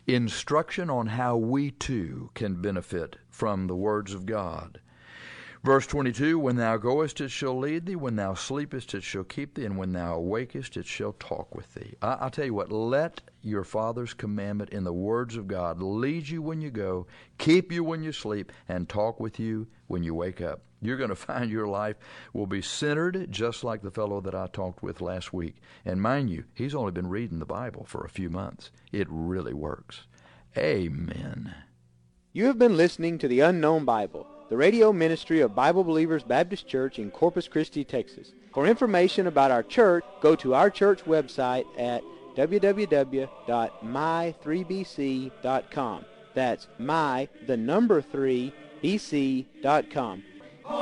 instruction on how we too can benefit from the words of God. Verse 22, when thou goest, it shall lead thee. When thou sleepest, it shall keep thee. And when thou awakest, it shall talk with thee. I'll tell you what, let your Father's commandment in the words of God lead you when you go, keep you when you sleep, and talk with you when you wake up. You're going to find your life will be centered just like the fellow that I talked with last week. And mind you, he's only been reading the Bible for a few months. It really works. Amen. You have been listening to The Unknown Bible, the radio ministry of Bible Believers Baptist Church in Corpus Christi, Texas. For information about our church, go to our church website at www.my3bc.com. That's my, the number 3, bc.com.